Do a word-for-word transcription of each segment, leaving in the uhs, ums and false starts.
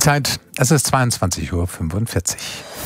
Die Zeit, es ist zweiundzwanzig Uhr fünfundvierzig.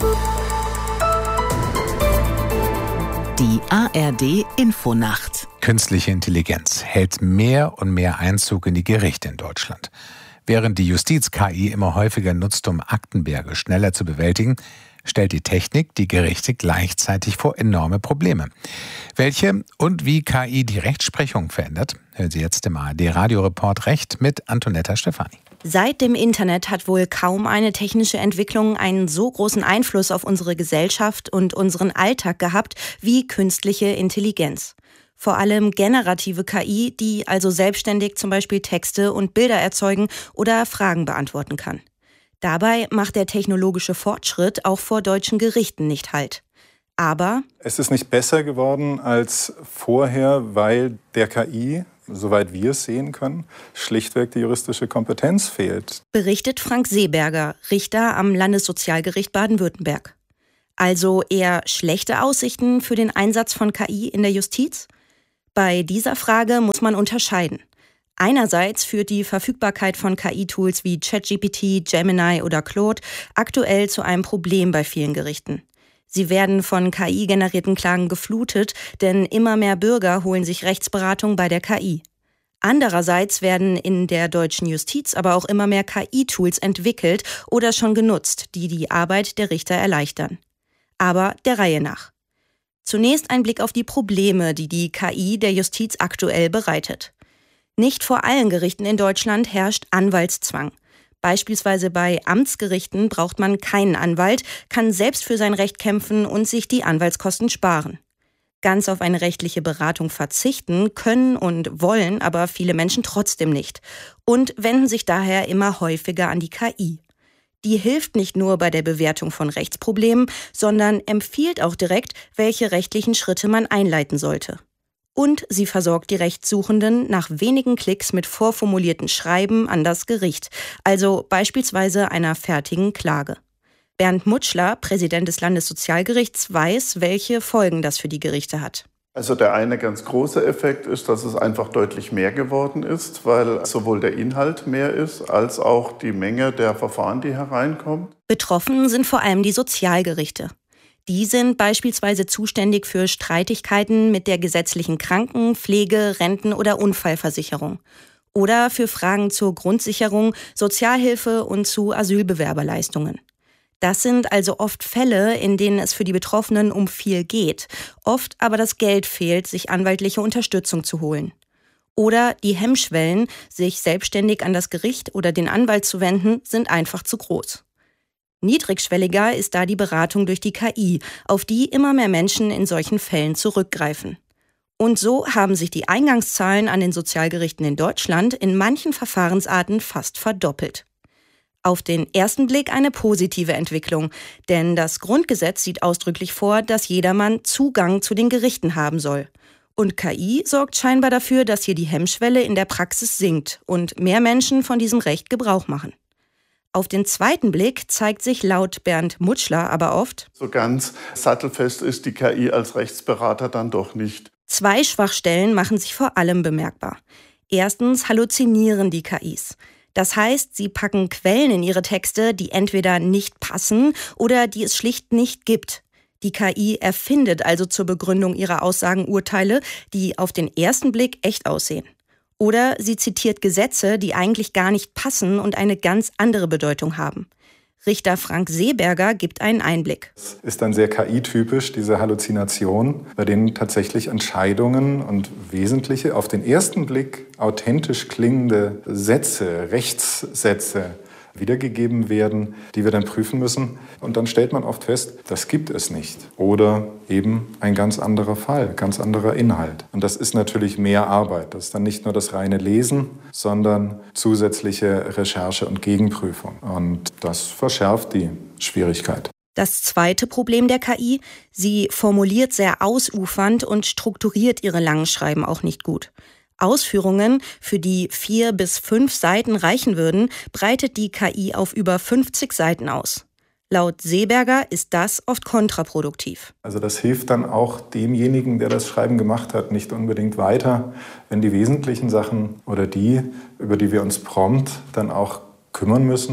Die A R D-Infonacht. Künstliche Intelligenz hält mehr und mehr Einzug in die Gerichte in Deutschland. Während die Justiz K I immer häufiger nutzt, um Aktenberge schneller zu bewältigen, stellt die Technik die Gerichte gleichzeitig vor enorme Probleme. Welche und wie K I die Rechtsprechung verändert, hören Sie jetzt im A R D-Radioreport Recht mit Antonetta Stefani. Seit dem Internet hat wohl kaum eine technische Entwicklung einen so großen Einfluss auf unsere Gesellschaft und unseren Alltag gehabt wie künstliche Intelligenz. Vor allem generative K I, die also selbstständig zum Beispiel Texte und Bilder erzeugen oder Fragen beantworten kann. Dabei macht der technologische Fortschritt auch vor deutschen Gerichten nicht Halt. Aber es ist nicht besser geworden als vorher, weil der K I, soweit wir es sehen können, schlichtweg die juristische Kompetenz fehlt. Berichtet Frank Seeberger, Richter am Landessozialgericht Baden-Württemberg. Also eher schlechte Aussichten für den Einsatz von K I in der Justiz? Bei dieser Frage muss man unterscheiden. Einerseits führt die Verfügbarkeit von K I-Tools wie ChatGPT, Gemini oder Claude aktuell zu einem Problem bei vielen Gerichten. Sie werden von K I-generierten Klagen geflutet, denn immer mehr Bürger holen sich Rechtsberatung bei der K I. Andererseits werden in der deutschen Justiz aber auch immer mehr K I-Tools entwickelt oder schon genutzt, die die Arbeit der Richter erleichtern. Aber der Reihe nach. Zunächst ein Blick auf die Probleme, die die K I der Justiz aktuell bereitet. Nicht vor allen Gerichten in Deutschland herrscht Anwaltszwang. Beispielsweise bei Amtsgerichten braucht man keinen Anwalt, kann selbst für sein Recht kämpfen und sich die Anwaltskosten sparen. Ganz auf eine rechtliche Beratung verzichten können und wollen aber viele Menschen trotzdem nicht und wenden sich daher immer häufiger an die K I. Die hilft nicht nur bei der Bewertung von Rechtsproblemen, sondern empfiehlt auch direkt, welche rechtlichen Schritte man einleiten sollte. Und sie versorgt die Rechtssuchenden nach wenigen Klicks mit vorformulierten Schreiben an das Gericht, also beispielsweise einer fertigen Klage. Bernd Mutschler, Präsident des Landessozialgerichts, weiß, welche Folgen das für die Gerichte hat. Also der eine ganz große Effekt ist, dass es einfach deutlich mehr geworden ist, weil sowohl der Inhalt mehr ist, als auch die Menge der Verfahren, die hereinkommt. Betroffen sind vor allem die Sozialgerichte. Die sind beispielsweise zuständig für Streitigkeiten mit der gesetzlichen Kranken-, Pflege-, Renten- oder Unfallversicherung oder für Fragen zur Grundsicherung, Sozialhilfe und zu Asylbewerberleistungen. Das sind also oft Fälle, in denen es für die Betroffenen um viel geht, oft aber das Geld fehlt, sich anwaltliche Unterstützung zu holen. Oder die Hemmschwellen, sich selbstständig an das Gericht oder den Anwalt zu wenden, sind einfach zu groß. Niedrigschwelliger ist da die Beratung durch die K I, auf die immer mehr Menschen in solchen Fällen zurückgreifen. Und so haben sich die Eingangszahlen an den Sozialgerichten in Deutschland in manchen Verfahrensarten fast verdoppelt. Auf den ersten Blick eine positive Entwicklung, denn das Grundgesetz sieht ausdrücklich vor, dass jedermann Zugang zu den Gerichten haben soll. Und K I sorgt scheinbar dafür, dass hier die Hemmschwelle in der Praxis sinkt und mehr Menschen von diesem Recht Gebrauch machen. Auf den zweiten Blick zeigt sich laut Bernd Mutschler aber oft, so ganz sattelfest ist die K I als Rechtsberater dann doch nicht. Zwei Schwachstellen machen sich vor allem bemerkbar. Erstens halluzinieren die K Is. Das heißt, sie packen Quellen in ihre Texte, die entweder nicht passen oder die es schlicht nicht gibt. Die K I erfindet also zur Begründung ihrer Aussagen Urteile, die auf den ersten Blick echt aussehen. Oder sie zitiert Gesetze, die eigentlich gar nicht passen und eine ganz andere Bedeutung haben. Richter Frank Seeberger gibt einen Einblick. Es ist dann sehr K I-typisch, diese Halluzination, bei denen tatsächlich Entscheidungen und wesentliche, auf den ersten Blick authentisch klingende Sätze, Rechtssätze wiedergegeben werden, die wir dann prüfen müssen. Und dann stellt man oft fest, das gibt es nicht. Oder eben ein ganz anderer Fall, ganz anderer Inhalt. Und das ist natürlich mehr Arbeit. Das ist dann nicht nur das reine Lesen, sondern zusätzliche Recherche und Gegenprüfung. Und das verschärft die Schwierigkeit. Das zweite Problem der K I, sie formuliert sehr ausufernd und strukturiert ihre langen Schreiben auch nicht gut. Ausführungen, für die vier bis fünf Seiten reichen würden, breitet die K I auf über fünfzig Seiten aus. Laut Seeberger ist das oft kontraproduktiv. Also das hilft dann auch demjenigen, der das Schreiben gemacht hat, nicht unbedingt weiter, wenn die wesentlichen Sachen oder die, über die wir uns prompt dann auch kümmern müssen,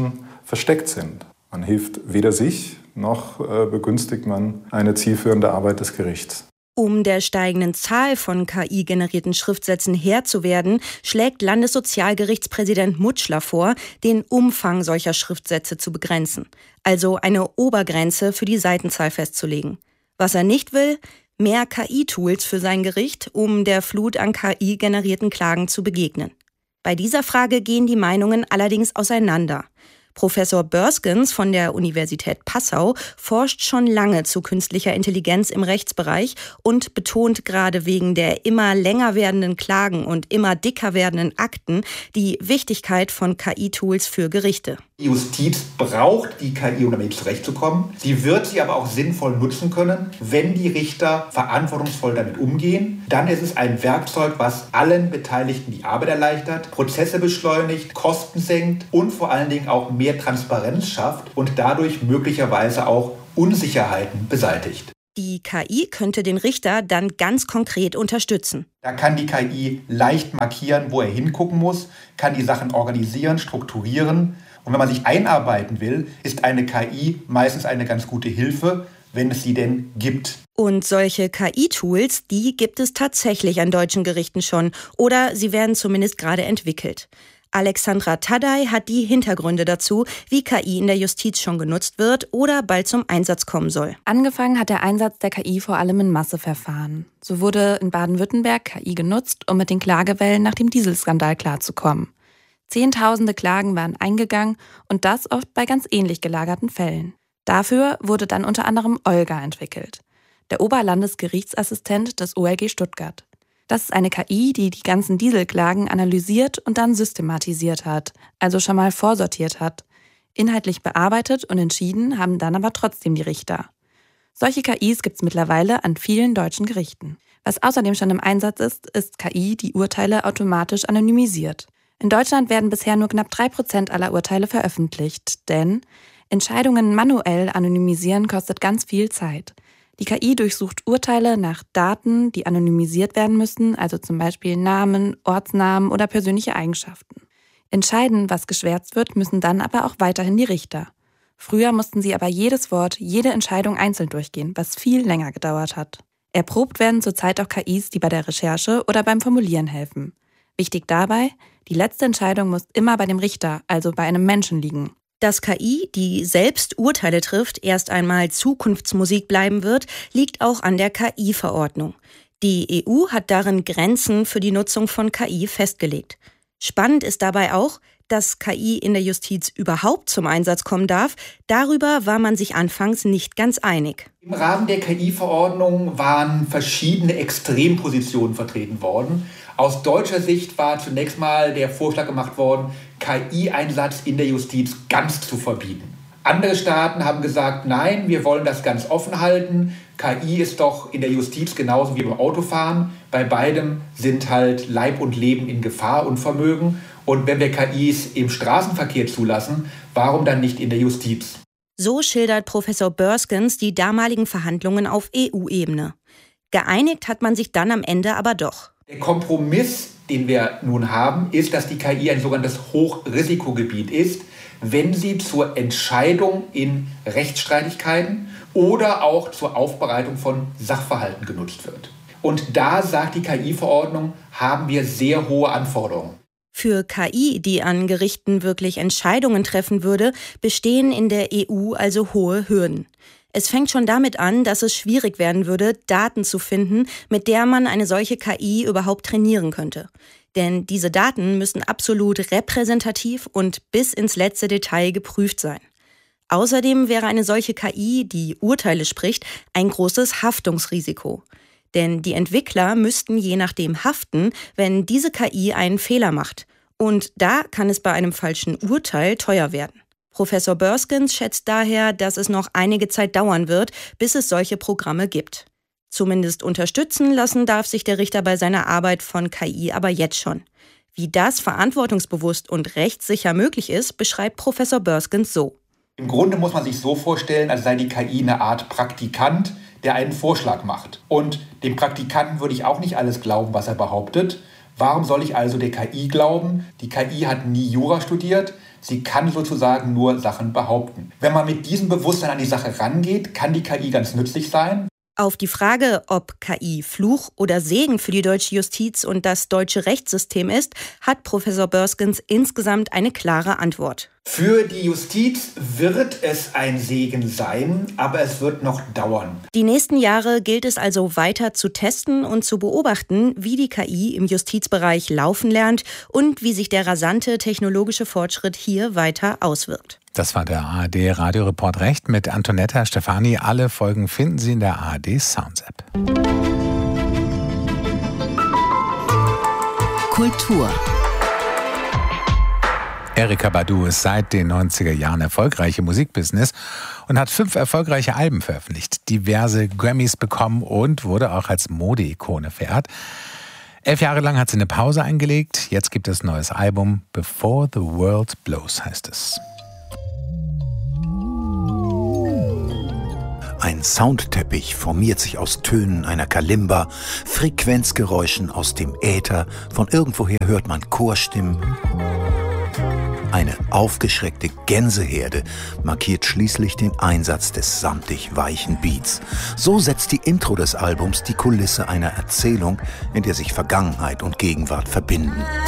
versteckt sind. Man hilft weder sich, noch äh, begünstigt man eine zielführende Arbeit des Gerichts. Um der steigenden Zahl von K I-generierten Schriftsätzen Herr zu werden, schlägt Landessozialgerichtspräsident Mutschler vor, den Umfang solcher Schriftsätze zu begrenzen, also eine Obergrenze für die Seitenzahl festzulegen. Was er nicht will, mehr K I-Tools für sein Gericht, um der Flut an K I-generierten Klagen zu begegnen. Bei dieser Frage gehen die Meinungen allerdings auseinander. Professor Börskens von der Universität Passau forscht schon lange zu künstlicher Intelligenz im Rechtsbereich und betont gerade wegen der immer länger werdenden Klagen und immer dicker werdenden Akten die Wichtigkeit von K I-Tools für Gerichte. Die Justiz braucht die K I, um damit zurechtzukommen. Sie wird sie aber auch sinnvoll nutzen können, wenn die Richter verantwortungsvoll damit umgehen. Dann ist es ein Werkzeug, was allen Beteiligten die Arbeit erleichtert, Prozesse beschleunigt, Kosten senkt und vor allen Dingen auch mehr Transparenz schafft und dadurch möglicherweise auch Unsicherheiten beseitigt. Die K I könnte den Richter dann ganz konkret unterstützen. Da kann die K I leicht markieren, wo er hingucken muss, kann die Sachen organisieren, strukturieren. Und wenn man sich einarbeiten will, ist eine K I meistens eine ganz gute Hilfe, wenn es sie denn gibt. Und solche K I-Tools, die gibt es tatsächlich an deutschen Gerichten schon oder sie werden zumindest gerade entwickelt. Alexandra Tadei hat die Hintergründe dazu, wie K I in der Justiz schon genutzt wird oder bald zum Einsatz kommen soll. Angefangen hat der Einsatz der K I vor allem in Masseverfahren. So wurde in Baden-Württemberg K I genutzt, um mit den Klagewellen nach dem Dieselskandal klarzukommen. Zehntausende Klagen waren eingegangen und das oft bei ganz ähnlich gelagerten Fällen. Dafür wurde dann unter anderem Olga entwickelt, der Oberlandesgerichtsassistent des O L G Stuttgart. Das ist eine K I, die die ganzen Dieselklagen analysiert und dann systematisiert hat, also schon mal vorsortiert hat. Inhaltlich bearbeitet und entschieden haben dann aber trotzdem die Richter. Solche K Is gibt es mittlerweile an vielen deutschen Gerichten. Was außerdem schon im Einsatz ist, ist K I, die Urteile automatisch anonymisiert. In Deutschland werden bisher nur knapp drei Prozent aller Urteile veröffentlicht, denn Entscheidungen manuell anonymisieren kostet ganz viel Zeit. Die K I durchsucht Urteile nach Daten, die anonymisiert werden müssen, also zum Beispiel Namen, Ortsnamen oder persönliche Eigenschaften. Entscheiden, was geschwärzt wird, müssen dann aber auch weiterhin die Richter. Früher mussten sie aber jedes Wort, jede Entscheidung einzeln durchgehen, was viel länger gedauert hat. Erprobt werden zurzeit auch K Is, die bei der Recherche oder beim Formulieren helfen. Wichtig dabei, die letzte Entscheidung muss immer bei dem Richter, also bei einem Menschen liegen. Dass K I, die selbst Urteile trifft, erst einmal Zukunftsmusik bleiben wird, liegt auch an der K I-Verordnung. Die E U hat darin Grenzen für die Nutzung von K I festgelegt. Spannend ist dabei auch, dass K I in der Justiz überhaupt zum Einsatz kommen darf. Darüber war man sich anfangs nicht ganz einig. Im Rahmen der K I-Verordnung waren verschiedene Extrempositionen vertreten worden. Aus deutscher Sicht war zunächst mal der Vorschlag gemacht worden, K I-Einsatz in der Justiz ganz zu verbieten. Andere Staaten haben gesagt, nein, wir wollen das ganz offen halten. K I ist doch in der Justiz genauso wie beim Autofahren. Bei beidem sind halt Leib und Leben in Gefahr und Vermögen. Und wenn wir K Is im Straßenverkehr zulassen, warum dann nicht in der Justiz? So schildert Professor Börskens die damaligen Verhandlungen auf E U-Ebene. Geeinigt hat man sich dann am Ende aber doch. Der Kompromiss, den wir nun haben, ist, dass die K I ein sogenanntes Hochrisikogebiet ist, wenn sie zur Entscheidung in Rechtsstreitigkeiten oder auch zur Aufbereitung von Sachverhalten genutzt wird. Und da, sagt die K I-Verordnung, haben wir sehr hohe Anforderungen. Für K I, die an Gerichten wirklich Entscheidungen treffen würde, bestehen in der E U also hohe Hürden. Es fängt schon damit an, dass es schwierig werden würde, Daten zu finden, mit der man eine solche K I überhaupt trainieren könnte. Denn diese Daten müssen absolut repräsentativ und bis ins letzte Detail geprüft sein. Außerdem wäre eine solche K I, die Urteile spricht, ein großes Haftungsrisiko. Denn die Entwickler müssten je nachdem haften, wenn diese K I einen Fehler macht. Und da kann es bei einem falschen Urteil teuer werden. Professor Börskens schätzt daher, dass es noch einige Zeit dauern wird, bis es solche Programme gibt. Zumindest unterstützen lassen darf sich der Richter bei seiner Arbeit von K I aber jetzt schon. Wie das verantwortungsbewusst und rechtssicher möglich ist, beschreibt Professor Börskens so. Im Grunde muss man sich so vorstellen, als sei die K I eine Art Praktikant, der einen Vorschlag macht. Und dem Praktikanten würde ich auch nicht alles glauben, was er behauptet. Warum soll ich also der K I glauben? Die K I hat nie Jura studiert. Sie kann sozusagen nur Sachen behaupten. Wenn man mit diesem Bewusstsein an die Sache rangeht, kann die K I ganz nützlich sein. Auf die Frage, ob K I Fluch oder Segen für die deutsche Justiz und das deutsche Rechtssystem ist, hat Professor Börskens insgesamt eine klare Antwort. Für die Justiz wird es ein Segen sein, aber es wird noch dauern. Die nächsten Jahre gilt es also weiter zu testen und zu beobachten, wie die K I im Justizbereich laufen lernt und wie sich der rasante technologische Fortschritt hier weiter auswirkt. Das war der A R D-Radioreport Recht mit Antonetta Stefani. Alle Folgen finden Sie in der A R D-Sounds-App. Kultur. Erykah Badu ist seit den neunziger Jahren erfolgreich im Musikbusiness und hat fünf erfolgreiche Alben veröffentlicht, diverse Grammys bekommen und wurde auch als Modeikone verehrt. Elf Jahre lang hat sie eine Pause eingelegt. Jetzt gibt es ein neues Album. Before the World Blows heißt es. Ein Soundteppich formiert sich aus Tönen einer Kalimba, Frequenzgeräuschen aus dem Äther, von irgendwoher hört man Chorstimmen. Eine aufgeschreckte Gänseherde markiert schließlich den Einsatz des samtig weichen Beats. So setzt die Intro des Albums die Kulisse einer Erzählung, in der sich Vergangenheit und Gegenwart verbinden.